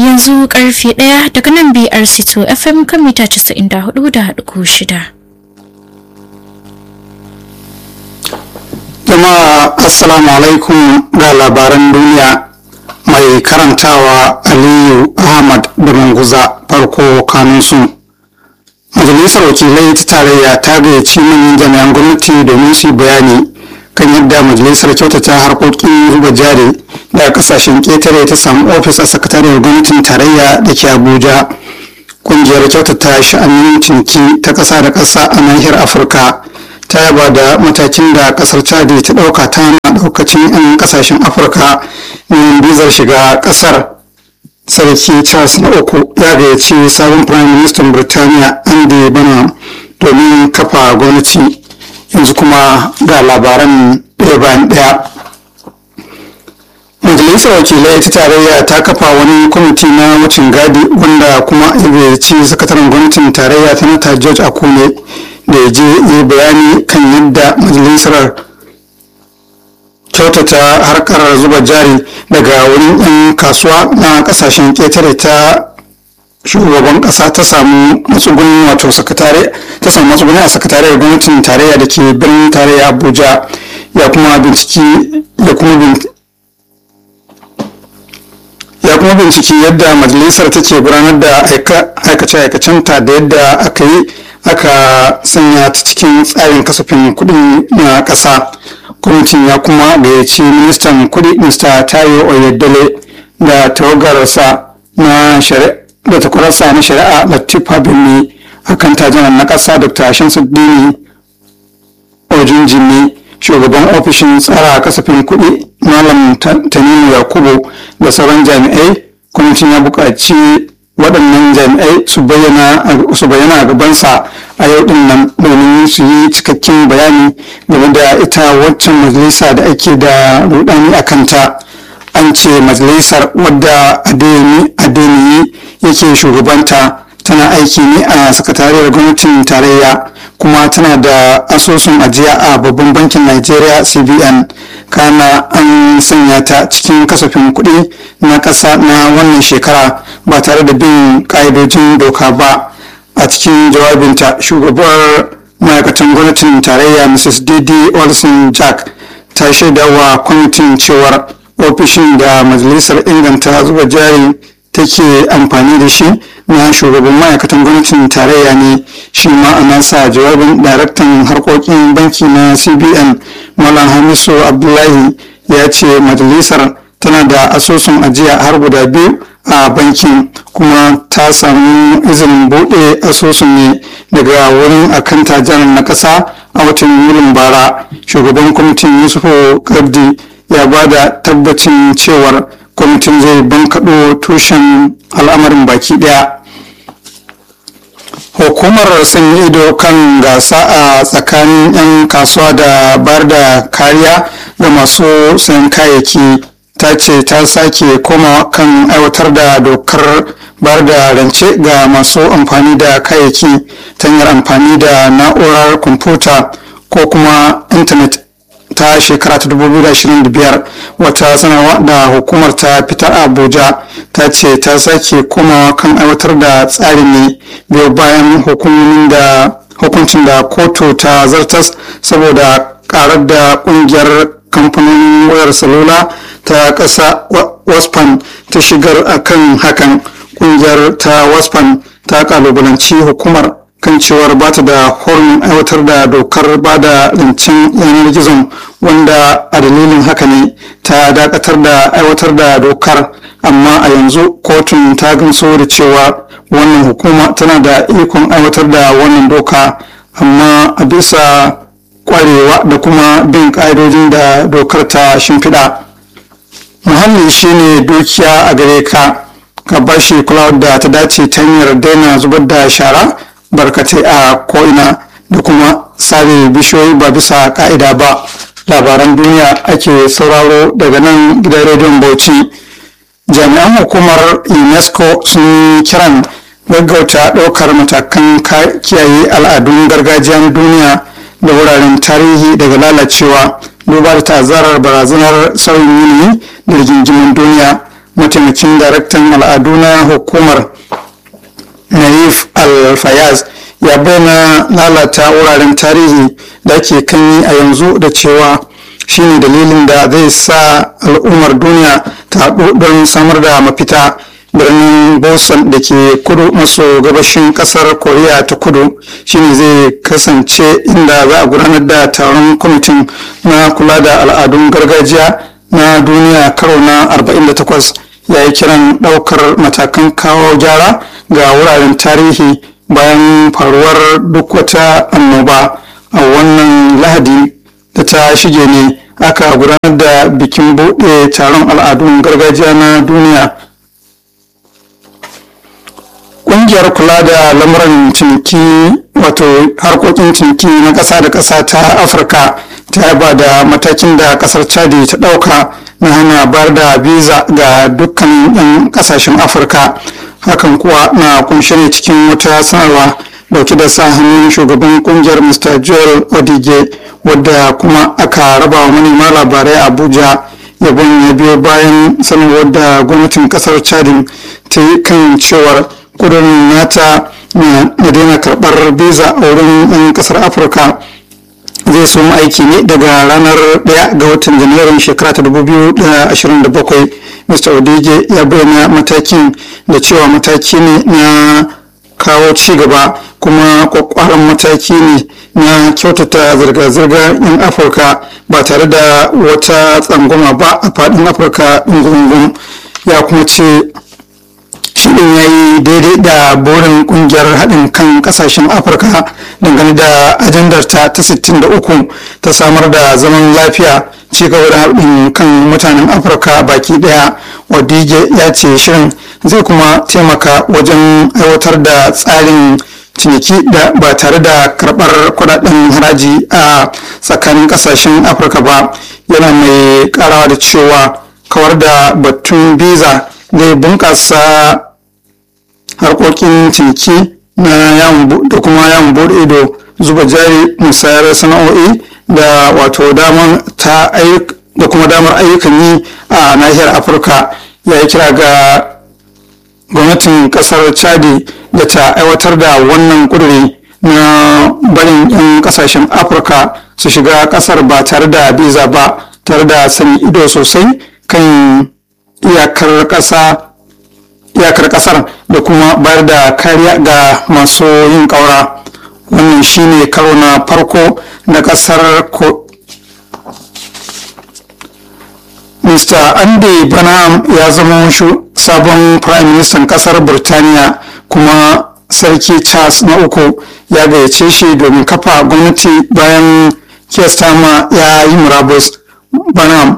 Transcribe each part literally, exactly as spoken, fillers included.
yanzu karfe ɗaya daga nan B R C two F M kan mita casa'in da hudu da ɗigo shida. Jama'a assalamu alaikum ga labaran duniya mai karantawa Aliyu Ahmad da Manguza. Farko kanunsu. Majalisar wakilai ta tarayya ta gayyaci manyan jami'an gwamnati domin su bayani kan yadda majalisar kyautata harkokin zuba jari da kasashen ƙetare ta samu ofis a sakatariyar gwamnatin tarayya da ke Abuja. Kungiyar kyautata sha'anin ciniki ta ƙasa da ƙasa a nahiyar Afirka ta yaba da matakin da ƙasar Chadi ta ɗauka ta hana ɗaukacin 'yan ƙasashen Afirka yin bizar shiga ƙasar. Sarki Charles na uku ya gayyaci sabon Prime Minister Birtaniya Andy Burnham domin kafa gwamnati. Yanzu kuma ga labaran ɗaya bayan ɗaya. Majalisar wakilai ta tarayya ta kafa wani kwamiti na wucin gadi wanda kuma ya gayyaci sakataren gwamnatin tarayya Sanata George Akune da ya je yi bayani kan yadda majalisar kyautata harkar zuba jari daga wurin 'yan kasuwa na kasashen ƙetare ta shugaban ƙasa ta samu matsuguni wato sakatare ta samu matsuguni a sakatariyar gwamnatin tarayya da ke birnin tarayya Abuja. Ya kuma binciki ya kuma binciki ya kuma binciki yadda majalisar take gudanar da aikace-aikacenta da yadda aka yi aka sanya ta cikin tsarin kasafin kuɗi na ƙasa. Kwamitin ya kuma gayyaci ministan kuɗi Mr. Tayo Oyedele da tawagarsa na shari'a da takwararsa na shari'a Latifa Binni akan tajanar na ƙasa Doctor Shamsuddin Ojunjimi, shugaban ofishin tsara kasafin kuɗi Malam Tanimu Yakubu da sauran jami'ai. Kwamitin ya buƙaci waɗannan jami'ai su bayyana a gabansa a yau ɗin nan domin su yi cikakken bayani game da ita waccan majalisa da ake da rudani a kanta. An ce majalisar wadda Adeniyi yake shugabanta tana aiki ne a sakatariyar gwamnatin tarayya kuma tana da asusun ajiya a babban bankin Najeriya C B N. Kana an sanya ta cikin kasafin kuɗi na ƙasa na wannan shekara ba tare da bin ƙa'idojin doka ba. A cikin jawabinta shugabar ma'aikatan gwamnatin tarayya Missus Didi Olsen Jack ta shaidawa kwamitin cewar ofishin da majalisar inganta zuba jari take amfani da shi na shugaban ma'aikatan gwamnatin tarayya ne. Shi ma a nasa jawabin daraktan harkokin banki na C B N Malam Hamisu Abdullahi ya ce majalisar tana da asusun ajiya har guda biyu a bankin kuma ta samu izinin buɗe asusun ne daga wurin akanta janar na ƙasa a watan Yulin bara. Shugaban kwamitin Yusufu Kabdi ya ba da tabbacin cewar kwamitin zai bankaɗo tushen al'amarin baki ɗaya. Hukumar sanya ido kan gasa a tsakanin 'yan kasuwa da bayar da kariya ga masu sayan kayayyaki ta ce ta sake koma kan aiwatar da dokar bayar da rance ga masu amfani da kayayyaki ta hanyar amfani da na'urar kwamfuta ko kuma intanet ta shekara ta dubu biyu da ashirin da biyar. Wata sanarwa da hukumar ta fitar a Abuja ta ce ta sake komawa kan aiwatar da tsarin ne biyo bayan hukumomin da hukuncin da kotu ta zartas saboda karar da kungiyar kamfanonin wayar salula ta ƙasa waspan ta shigar akan hakan. Kungiyar ta waspan ta kalubalanci hukumar kan cewar ba ta da horon aiwatar da dokar ba da rancen yanar gizon wanda a dalilin haka ne ta dakatar da aiwatar da dokar. Amma a yanzu kotun ta gamsu da cewa wannan hukuma tana da ikon aiwatar da wannan doka amma a bisa kwarewa da kuma bin ƙa'idojin da dokar ta shimfiɗa. Muhalli shine dukiya a gare ka ka bashi kulawa da ta dace ta hanyar daina zubar da shara barkatai a ko'ina da kuma sare bishiyoyi ba bisa ka'ida ba. Labaran duniya ake sauraro daga nan gidan rediyon Bauchi. Jami'an hukumar UNESCO sun kiran gaggauta ɗaukar matakan kiyaye al'adun gargajiya na duniya da wuraren tarihi daga lalacewa duba da ta'azzarar barazanar sauyin yanayi da rigingimin duniya. mataimakin daraktan al'adu na hukumar naif al-fayaz ya bayyana lalata wuraren tarihi da ake kan yi a yanzu da cewa shine dalilin da zai sa al'ummar duniya ta haɗu don samar da mafita. Birnin Boston da ke kudu maso gabashin kasar Koriya ta kudu shine zai kasance inda za a gudanar da taron kwamitin na kula da al'adun gargajiya na duniya karo na arba'in da takwas. Ya yi kiran ɗaukar matakan kawo gyara ga wuraren tarihi bayan faruwar duk wata annoba. A wannan lahadi da ta shige ne aka gudanar da bikin buɗe taron al'adun gargajiya na duniya. Ƙungiyar kula da lamuran ciniki wato harkokin ciniki na ƙasa da ƙasa ta Afirka ta yaba da matakin da ƙasar Chadi ta ɗauka na hana bayar da biza ga dukkan 'yan ƙasashen Afirka. Hakan kuwa na kunshe ne cikin wata sanarwa dauke da sa hannun shugaban ƙungiyar Mister Joel Odige, wadda kuma aka raba wa manema labarai a Abuja. Yabon ya biyo bayan sanarwar da gwamnatin ƙasar Chadi ta yi kan cewar kudurin nata na daina karɓar biza a wurin 'yan ƙasar Afirka zai soma aiki ne daga ranar ɗaya ga watan janairun shekara ta dubu biyu da ashirin da bakwai. Mister Odige ya bayyana matakin da cewa mataki ne na kawo ci gaba kuma kwakwaran mataki ne na kyautata zirga-zirgar 'yan Afirka ba tare da wata tsangwama ba a faɗin Afirka ɗungungun. Ya kuma ce shirin ya yi daidai da burin kungiyar haɗin kan ƙasashen Afirka dangane da ajandar ta ta sittin da uku ta samar da zaman lafiya, ci gaba da haɗin kan mutanen Afirka baki ɗaya. Odige ya ce shirin zai kuma taimaka wajen aiwatar da tsarin ciniki da ba tare da karɓar kuɗaɗen haraji a tsakanin ƙasashen Afirka ba. Yana mai ƙarawa da cewa kawar da batun biza zai bunƙasa harkokin ciniki na yawon da kuma yawon bude ido, zuba jari, musayar sana'o'i da wato damar ta da kuma damar ayyukan yi a nahiyar Afirka. Ya yi kira ga gwamnatin kasar Chadi da ta aiwatar da wannan kuduri na barin 'yan kasashen Afirka su shiga kasar ba tare da biza ba, tare da sanya ido sosai kan iyakar kasa iyakar kasar da kuma bayar da kariya ga masu yin ƙaura. Wannan shine karo na farko na kasar ko Mister Andy Burnham ya zama sabon Prime Minister kasar Burtaniya, kuma Sarki Charles na uku ya gayyace shi domin kafa gwamnati bayan Keir Starmer ya yi murabus. Burnham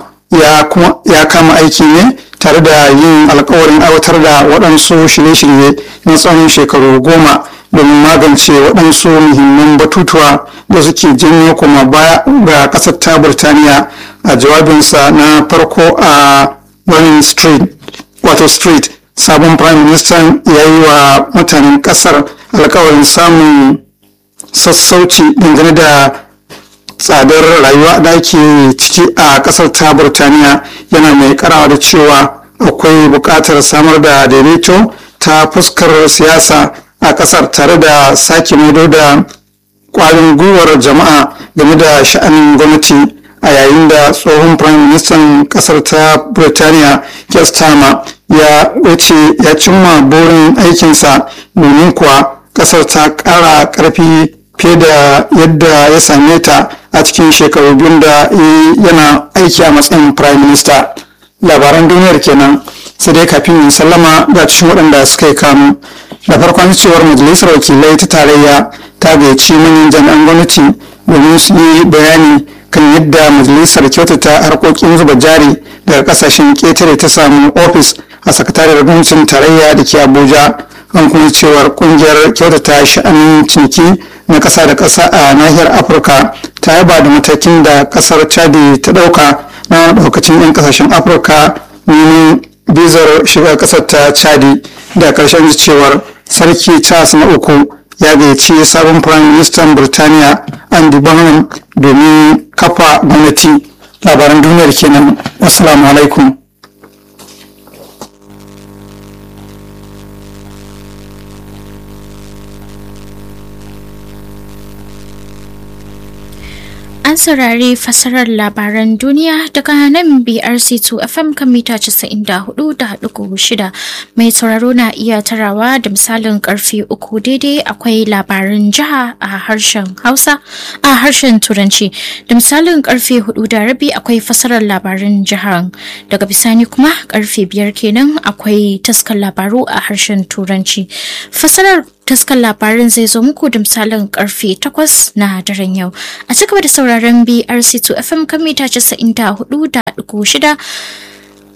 ya kama aiki ne tare da yin alkawarin aiwatar da waɗansu shirye-shirye na tsawon shekaru goma domin magance waɗansu muhimman batutuwa da suke janyo kuma baya ga ƙasar ta Burtaniya. A jawabinsa na farko a Downing Street wato Street, sabon Prime Minister ya yi wa mutanen ƙasar alkawarin samun sassauci dangane da tsadar rayuwa da ake ciki a ƙasar ta Burtaniya. Yana mai karawa da cewa akwai buƙatar samar da daidaito ta fuskar siyasa a ƙasar tare da sake maido da ƙwarin gwiwar jama'a game da sha'anin gwamnati, a yayin da tsohon Prime Minister ƙasar ta Burtaniya Keir Starmer ya wuce ya cimma burin aikinsa, domin kuwa ƙasar ta ƙara ƙarfi fiye da yadda ya same ta a cikin shekaru biyun da yana aiki a matsayin Prime Minister. Labaran duniyar kenan, sai dai kafin yin sallama ga cikin waɗanda suka yi kamu. Da farkon cewar majalisar wakilai ta tarayya ta gayyaci manyan jami'an gwamnati domin su yi bayani kan yadda majalisar kyautata harkokin zuba jari daga kasashen ƙetare ta samu ofis a sakatariyar gwamnatin tarayya da ke Abuja. An kuma cewar kungiyar kyautata sha'anin ciniki na ƙasa da ƙasa a nahiyar Afirka ta yaba da matakin da ƙasar Chadi ta ɗauka na ɗaukacin 'yan ƙasashen Afirka neman bizar shiga ƙasar ta Chadi. Da ƙarshen cewar Sarki Charles na uku ya gayyaci sabon Prime Minister Burtaniya Andy Burnham domin kafa gwamnati. Labaran duniyar kenan. Assalamu alaikum. an saurari fasarar labaran duniya daga nan B R C two F M kan mita casa'in da hudu da ɗigo shida. Mai sauraro na iya tarawa da misalin karfe uku daidai akwai labaran jiha a harshen Hausa a harshen Turanci. Da misalin karfe hudu da rabi akwai fasarar labaran jihar. Daga bisani kuma karfe biyar kenan akwai taskar labaru a harshen Turanci. Fasarar taskar labarin zai zo muku da misalin karfe takwas na daren yau. A cigaba da sauraron B R C two F M kan mita casa'in da hudu da ɗigo shida